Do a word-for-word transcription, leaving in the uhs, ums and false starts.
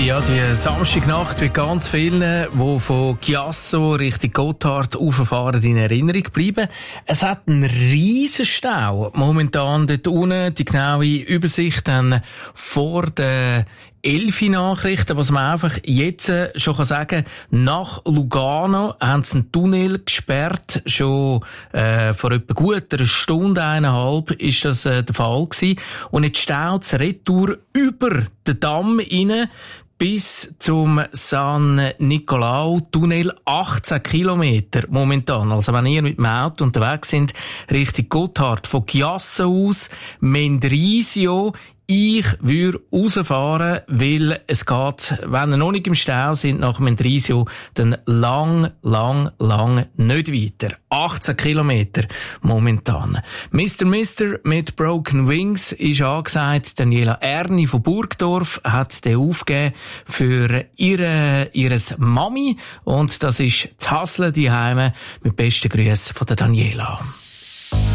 Ja, die Samstagnacht wird ganz vielen, die von Chiasso Richtung Gotthard rauffahren, in Erinnerung bleiben. Es hat einen riesen Stau momentan dort unten. Die genaue Übersicht dann vor der Elfi-Nachrichten, was man einfach jetzt schon sagen kann. Nach Lugano haben sie einen Tunnel gesperrt. Schon äh, vor etwa gut einer Stunde, eineinhalb, ist das äh, der Fall gewesen. Und jetzt staut es retour über den Damm rein bis zum San Nicolau-Tunnel, achtzehn Kilometer momentan. Also wenn ihr mit dem Auto unterwegs sind, Richtung Gotthard, von Chiasso aus, Mendrisio, ich würde rausfahren, weil es geht, wenn ihr noch nicht im Stau sind, nach Mendrisio, dann lang, lang, lang nicht weiter. achtzehn Kilometer momentan. Mister Mister mit Broken Wings ist angesagt. Daniela Erni von Burgdorf hat den aufgegeben für ihre, ihres Mami. Und das ist das Hasle die Heime mit besten Grüßen von der Daniela.